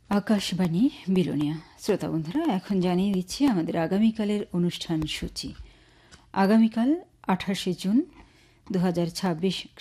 আকাশবাণী বিলোনিয়া। শ্রোতা বন্ধুরা, এখন জানিয়ে দিচ্ছি আমাদের আগামীকালের অনুষ্ঠান সূচি। আগামীকাল 28শে জুন 2026